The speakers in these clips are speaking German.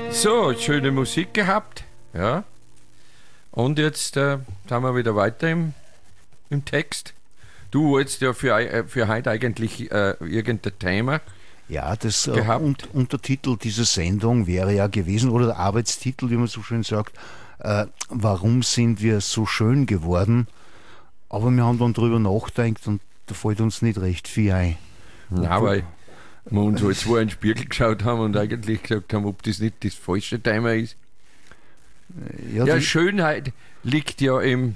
So, schöne Musik gehabt. Ja. Und jetzt sind wir wieder weiter im Text. Du wolltest ja für heute eigentlich irgendein Thema. Ja, das Untertitel dieser Sendung wäre ja gewesen, oder der Arbeitstitel, wie man so schön sagt, warum sind wir so schön geworden? Aber wir haben dann drüber nachgedacht und da fällt uns nicht recht viel ein. Nein, weil wir uns halt zwei in den Spiegel geschaut haben und eigentlich gesagt haben, ob das nicht das falsche Thema ist. Ja, Schönheit liegt ja im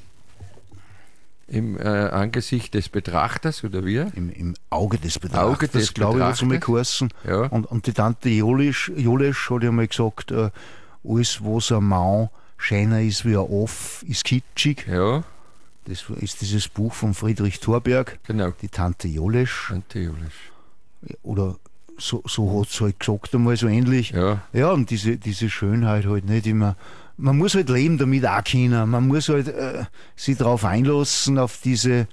Angesicht des Betrachters, oder wie? Im Auge des Betrachters, das glaube ich, hat so mal geheißen. Ja. Und die Tante Jolesch hat ja mal gesagt, alles, was ein Mann schöner ist wie ein Off, ist kitschig. Ja. Das ist dieses Buch von Friedrich Thorberg, genau. Die Tante Jolesch. Tante Jolesch. Oder so hat es halt gesagt, einmal so ähnlich. Ja. Ja, und diese Schönheit halt nicht immer. Man muss halt leben damit auch können. Man muss halt sich darauf einlassen, auf diese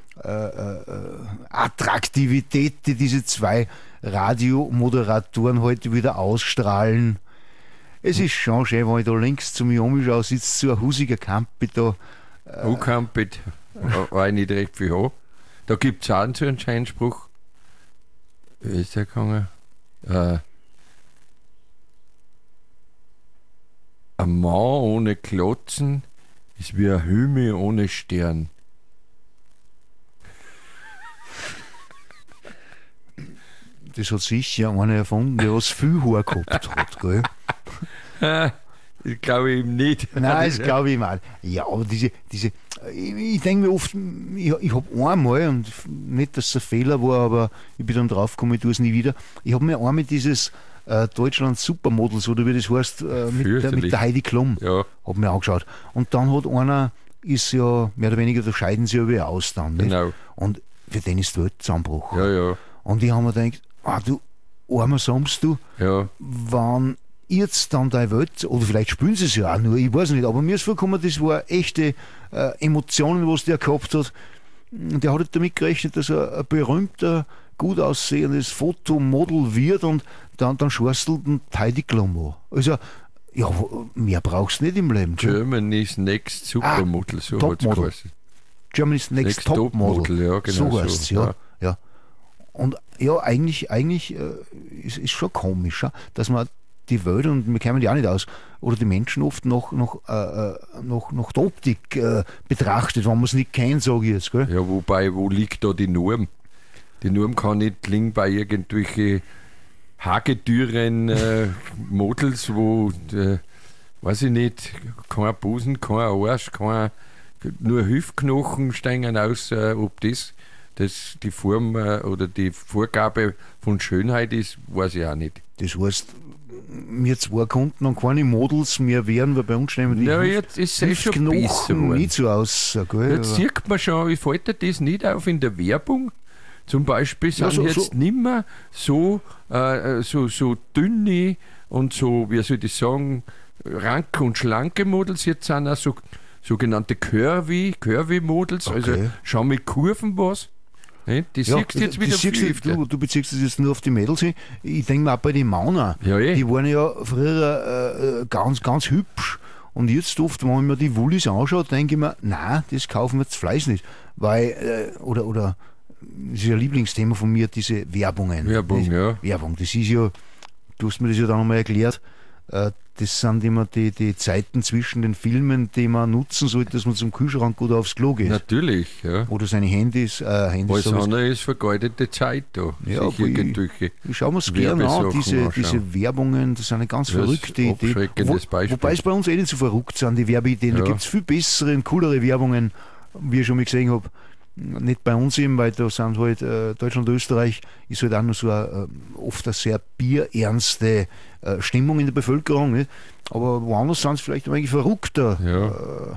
Attraktivität, die diese zwei Radiomoderatoren heute wieder ausstrahlen. Es ist schon schön, wenn ich da links zu mir umschaue, sitzt so ein husiger Kampi da. Kampit war ich nicht recht viel haben. Da gibt es auch so einen Scheinspruch. Wie ist der gegangen? Ein Mann ohne Klotzen ist wie ein Himmel ohne Stern. Das hat sicher einer erfunden, der was viel Haar gehabt hat, gell? Das glaube ich ihm nicht. Nein, das glaube ich ihm auch. Ja, aber ich denke mir oft, ich habe einmal, und nicht, dass es ein Fehler war, aber ich bin dann draufgekommen, ich tue es nie wieder. Ich habe mir einmal dieses Deutschland Supermodels, oder wie das heißt, mit der Heidi Klum, habe mir angeschaut. Und dann hat einer, ist ja mehr oder weniger, da scheiden sie ja wieder aus dann. Nicht? Genau. Und für den ist die Welt zusammengebrochen. Ja. Und die haben mir gedacht, du armer Sams, du, wann jetzt dann deine Welt, oder vielleicht spielen sie es ja auch nur, ich weiß nicht, aber mir ist vorgekommen, das war echte Emotionen, was der gehabt hat. Der hat halt damit gerechnet, dass er ein berühmter, gut aussehendes Fotomodel wird und dann schorstelt und Heidi Klum an. Also, ja, mehr brauchst du nicht im Leben. Germany's Next Supermodel, so hat es geheißen. Germany's Next Topmodel, ja, genau so heißt es, ja. Und ja, eigentlich ist schon komisch, dass man die Welt, und wir kennen die auch nicht aus, oder die Menschen oft noch der Optik betrachtet, wenn man es nicht kennt, sage ich jetzt. Gell? Ja, wobei, wo liegt da die Norm? Die Norm kann nicht liegen bei irgendwelchen hagedüren Models, wo, weiß ich nicht, kein Busen, kein Arsch, nur Hüftknochen steigen aus, ob das die Form oder die Vorgabe von Schönheit ist, weiß ich auch nicht. Das heißt, wir zwei konnten noch keine Models mehr werden, weil bei uns nehmen die jetzt ist es schon besser nicht so aus. Gell? Jetzt sieht man schon, wie fällt dir das nicht auf in der Werbung? Zum Beispiel sind jetzt nicht mehr so dünne und so, wie soll ich sagen, ranke und schlanke Models, jetzt sind auch so sogenannte Curvy-Models, also schon mit Kurven was. Die siehst du jetzt wieder viel öfter. Du beziehst das jetzt nur auf die Mädels hin. Ich denke mir auch bei den Männern, die waren ja früher ganz, ganz hübsch. Und jetzt oft, wenn man mir die Wullis anschaut, denke ich mir, nein, das kaufen wir jetzt Fleisch nicht. Weil, oder das ist ja ein Lieblingsthema von mir, diese Werbungen. Werbung, das ist ja, du hast mir das ja dann nochmal erklärt, das sind immer die Zeiten zwischen den Filmen, die man nutzen sollte, dass man zum Kühlschrank oder aufs Klo geht. Natürlich, ja. Oder seine Handys. Alles andere ist vergeudete Zeit da. Ja, ich schaue mir es gerne an, diese Werbungen, das sind eine ganz verrückte Idee. Wobei es bei uns nicht so verrückt sind, die Werbeideen. Da gibt es viel bessere und coolere Werbungen, wie ich schon mal gesehen habe. Nicht bei uns eben, weil da sind halt Deutschland und Österreich ist halt auch noch so oft eine sehr bierernste Stimmung in der Bevölkerung, nicht? Aber woanders sind es vielleicht ein wenig verrückter. Ja.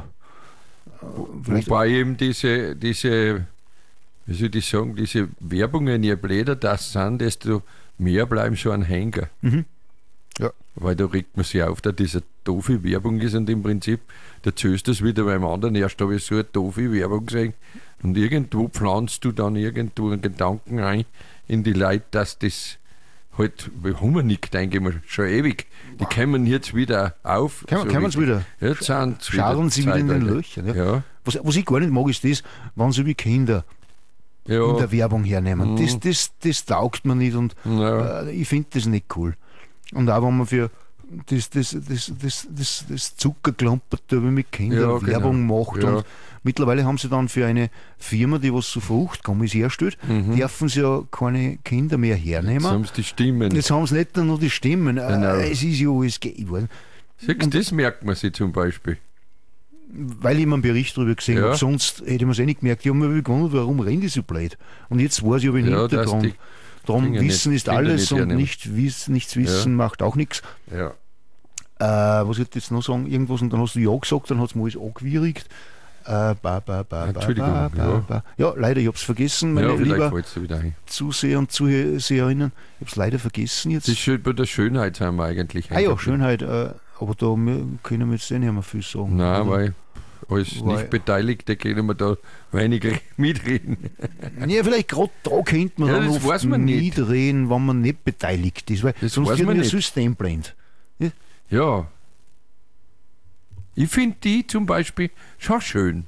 Wobei eben diese, wie soll ich sagen, diese Werbungen, je bläder das sind, desto mehr bleiben so ein Hänger. Mhm. Ja. Weil da regt man sich auf, dass das eine doofe Werbung ist und im Prinzip erzählst du es wieder beim anderen. Erst habe ich so eine doofe Werbung gesehen und irgendwo pflanzt du dann irgendwo einen Gedanken ein in die Leute, dass das halt, wir haben wir nicht, denke ich mal, schon ewig. Die kommen jetzt wieder auf. Kommen sie wieder? Jetzt sind sie Scharren sie wieder in den Löchern. Ja. Was ich gar nicht mag, ist das, wenn sie wie Kinder in der Werbung hernehmen. Das taugt mir nicht und ich finde das nicht cool. Und auch wenn man für das Zuckerklamperte mit Kindern Werbung macht. Und mittlerweile haben sie dann für eine Firma, die was so Fruchtgummis herstellt, dürfen sie ja keine Kinder mehr hernehmen. Jetzt haben sie die Stimmen. Jetzt haben sie nicht nur die Stimmen. Genau. Es ist ja alles geworden. Siehst du, das merkt man sich zum Beispiel. Weil ich mal einen Bericht darüber gesehen habe, sonst hätte man es nicht gemerkt. Ich habe mir gewundert, warum reden die so blöd. Und jetzt weiß ich aber im Hintergrund. Darum Wissen ist alles und nichts wissen macht auch nichts. Ja. Was ich jetzt noch sagen? Irgendwas und dann hast du ja gesagt, dann hat es mir alles angewirkt. Entschuldigung. Ja, leider, ich habe es vergessen, meine lieber Zuseher und Zuseherinnen. Ich habe es leider vergessen jetzt. Das ist bei der Schönheit haben wir eigentlich. Ja, Schönheit, aber da können wir jetzt nicht mehr viel sagen. Nein, weil als Nicht-Beteiligte können wir da weniger mitreden. Ja, vielleicht gerade da könnte man dann oft mitreden, wenn man nicht beteiligt ist, weil das sonst wird man ja systemblind. Ja. Ich finde die zum Beispiel schon schön.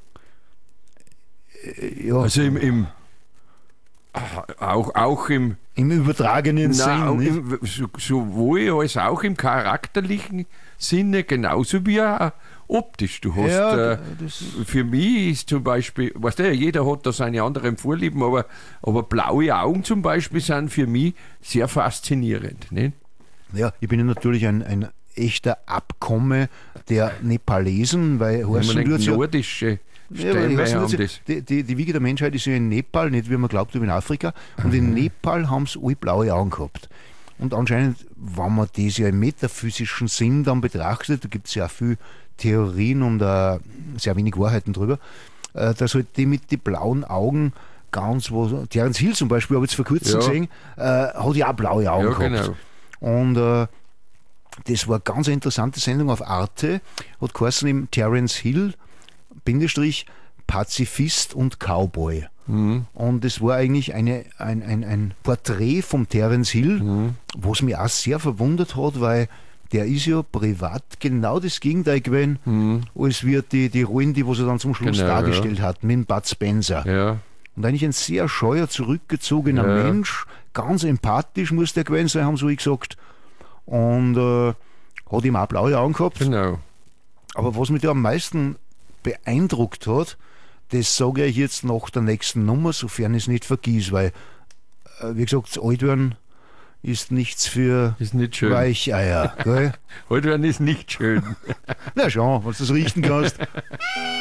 Ja. Also auch im übertragenen Sinn. Sowohl als auch im charakterlichen Sinne, genauso wie auch optisch. Du hast, für mich ist zum Beispiel, weißt du, jeder hat da seine anderen Vorlieben, aber blaue Augen zum Beispiel sind für mich sehr faszinierend. Nicht? Ja, ich bin ja natürlich ein echter Abkomme der Nepalesen, weil nordische Stämme haben das. Die Wiege der Menschheit ist ja in Nepal, nicht wie man glaubt, aber in Afrika. Und in Nepal haben sie alle blaue Augen gehabt. Und anscheinend, wenn man das ja im metaphysischen Sinn dann betrachtet, da gibt es ja auch viele Theorien und sehr wenig Wahrheiten drüber, dass halt die mit den blauen Augen Terence Hill zum Beispiel, habe ich jetzt vor kurzem gesehen, hat ja auch blaue Augen gehabt. Genau. Und das war eine ganz interessante Sendung auf Arte, hat geheißen im Terence Hill, Pazifist und Cowboy. Und das war eigentlich ein Porträt vom Terence Hill, was mich auch sehr verwundert hat, weil der ist ja privat genau das Gegenteil gewesen, als wir die Rollen, die was er dann zum Schluss dargestellt hat, mit Bud Spencer. Ja. Und eigentlich ein sehr scheuer, zurückgezogener Mensch, ganz empathisch muss der gewesen sein, haben sie gesagt. Und hat ihm auch blaue Augen gehabt. Genau. Aber was mich da am meisten beeindruckt hat, das sage ich jetzt nach der nächsten Nummer, sofern ich es nicht vergieß, weil, wie gesagt, das Altwerden ist nichts für Weicheier. Altwerden ist nicht schön. Na schon, wenn du das richten kannst.